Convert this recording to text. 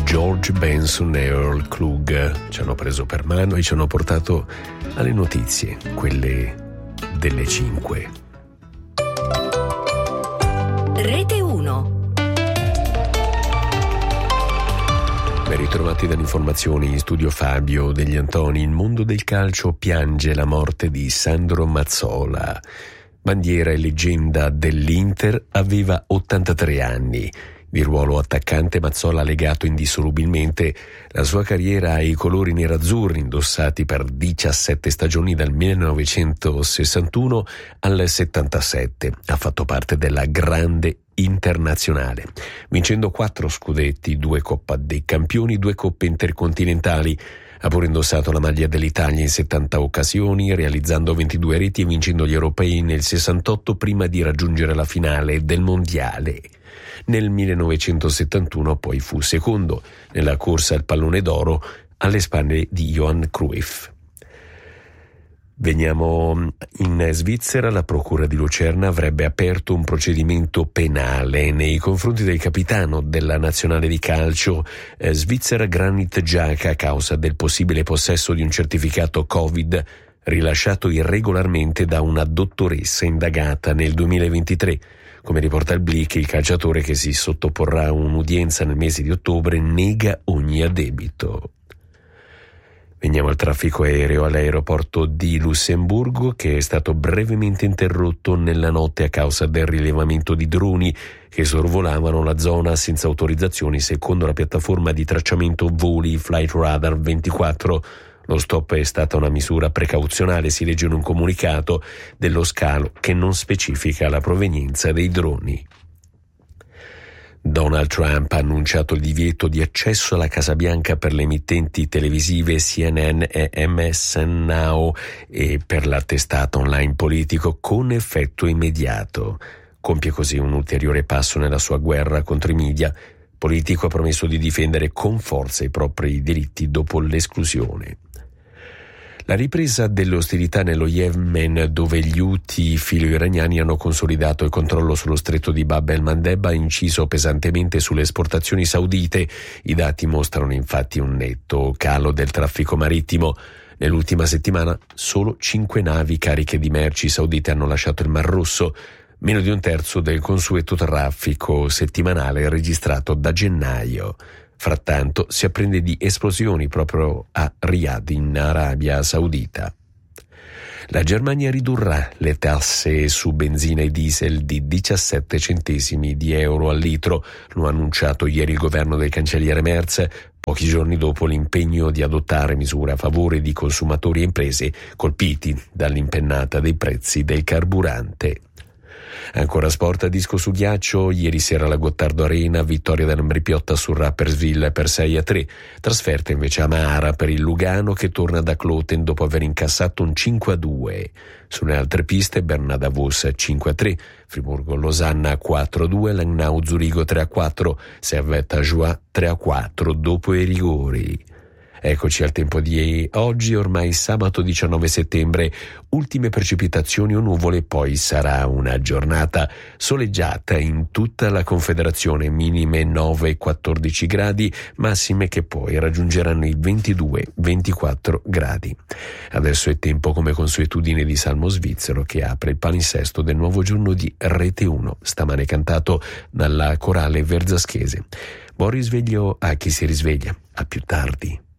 George Benson e Earl Klug ci hanno preso per mano e ci hanno portato alle notizie, quelle delle 5. Rete 1. Ben ritrovati dalle informazioni, in studio Fabio Degli Antoni. Il mondo del calcio piange la morte di Sandro Mazzola. Bandiera e leggenda dell'Inter, aveva 83 anni. Di ruolo attaccante, Mazzola ha legato indissolubilmente la sua carriera ai colori nerazzurri, indossati per 17 stagioni dal 1961 al 77. Ha fatto parte della grande internazionale, vincendo 4 scudetti, 2 Coppa dei Campioni, 2 Coppe intercontinentali. Ha pure indossato la maglia dell'Italia in 70 occasioni, realizzando 22 reti e vincendo gli europei nel 68 prima di raggiungere la finale del mondiale. Nel 1971 poi fu secondo nella corsa al pallone d'oro alle spalle di Johan Cruyff. Veniamo in Svizzera. La procura di Lucerna avrebbe aperto un procedimento penale nei confronti del capitano della nazionale di calcio svizzera Granit Xhaka a causa del possibile possesso di un certificato Covid rilasciato irregolarmente da una dottoressa indagata nel 2023. Come riporta il Blick, il calciatore, che si sottoporrà a un'udienza nel mese di ottobre, nega ogni addebito. Veniamo al traffico aereo all'aeroporto di Lussemburgo, che è stato brevemente interrotto nella notte a causa del rilevamento di droni che sorvolavano la zona senza autorizzazioni, secondo la piattaforma di tracciamento voli Flight Radar 24. Lo stop è stata una misura precauzionale, si legge in un comunicato dello scalo che non specifica la provenienza dei droni. Donald Trump ha annunciato il divieto di accesso alla Casa Bianca per le emittenti televisive CNN e MSN Now e per la testata online Politico con effetto immediato. Compie così un ulteriore passo nella sua guerra contro i media. Politico ha promesso di difendere con forza i propri diritti dopo l'esclusione. La ripresa delle ostilità nello Yemen, dove gli Houthi filo-iraniani hanno consolidato il controllo sullo stretto di Bab el-Mandeb, ha inciso pesantemente sulle esportazioni saudite. I dati mostrano infatti un netto calo del traffico marittimo. Nell'ultima settimana solo 5 navi cariche di merci saudite hanno lasciato il Mar Rosso, meno di un terzo del consueto traffico settimanale registrato da gennaio. Frattanto si apprende di esplosioni proprio a Riyadh, in Arabia Saudita. La Germania ridurrà le tasse su benzina e diesel di 17 centesimi di euro al litro, lo ha annunciato ieri il governo del cancelliere Merz, pochi giorni dopo l'impegno di adottare misure a favore di consumatori e imprese colpiti dall'impennata dei prezzi del carburante. Ancora sport a disco su ghiaccio, ieri sera alla Gottardo Arena, vittoria dell'Ambrì-Piotta su Rapperswil per 6-3, trasferta invece amara per il Lugano che torna da Kloten dopo aver incassato un 5-2. Sulle altre piste Bernadavos 5-3, Friburgo-Losanna 4-2, Langnau-Zurigo 3-4, Servette-Joie 3-4 dopo i rigori. Eccoci al tempo di oggi, ormai sabato 19 settembre, ultime precipitazioni o nuvole, poi sarà una giornata soleggiata in tutta la Confederazione, minime 9-14 gradi, massime che poi raggiungeranno i 22-24 gradi. Adesso è tempo come consuetudine di Salmo Svizzero che apre il palinsesto del nuovo giorno di Rete 1, stamane cantato dalla corale verzaschese. Buon risveglio a chi si risveglia, a più tardi.